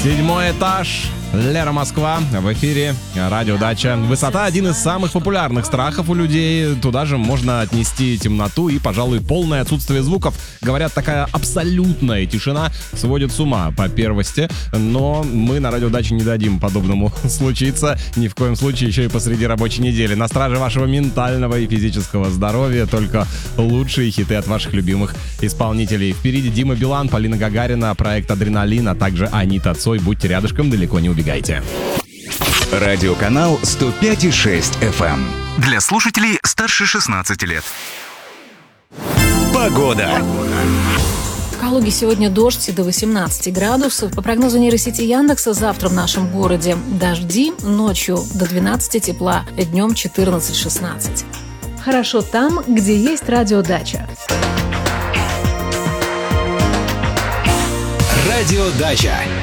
Седьмой этаж. Лера, Москва. В эфире Радио Дача. Высота — один из самых популярных страхов у людей. Туда же можно отнести темноту и, пожалуй, полное отсутствие звуков. Говорят, такая абсолютная тишина сводит с ума по первости. Но мы на Радио Дача не дадим подобному случиться. Ни в коем случае еще и посреди рабочей недели. На страже вашего ментального и физического здоровья только лучшие хиты от ваших любимых исполнителей. Впереди Дима Билан, Полина Гагарина, проект «Адреналин», а также Анита Цой. Будьте рядышком, далеко не убегайте. Радиоканал 105,6 FM. Для слушателей старше 16 лет. Погода. В Калуге сегодня дождь до 18 градусов. По прогнозу нейросети Яндекса, завтра в нашем городе дожди, ночью до 12 тепла, днем 14-16. Хорошо там, где есть радиодача. Радиодача.